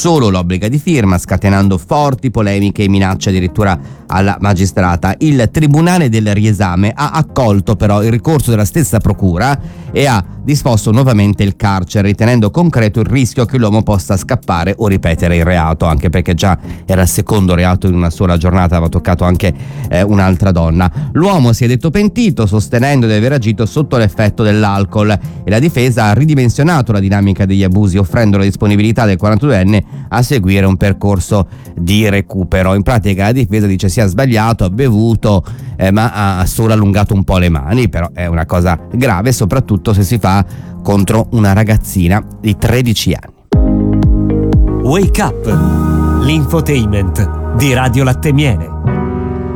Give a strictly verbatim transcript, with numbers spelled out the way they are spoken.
solo l'obbligo di firma, scatenando forti polemiche e minacce addirittura alla magistrata. Il Tribunale del Riesame ha accolto però il ricorso della stessa procura e ha disposto nuovamente il carcere, ritenendo concreto il rischio che l'uomo possa scappare o ripetere il reato, anche perché già era il secondo reato in una sola giornata, aveva toccato anche eh, un'altra donna. L'uomo si è detto pentito, sostenendo di aver agito sotto l'effetto dell'alcol, e la difesa ha ridimensionato la dinamica degli abusi, offrendo la disponibilità del quarantaduenne a seguire un percorso di recupero. In pratica la difesa dice sia sbagliato, ha bevuto, eh, ma ha solo allungato un po' le mani, però è una cosa grave, soprattutto se si fa contro una ragazzina di tredici anni. Wake Up, l'infotainment di Radio Latte Miele.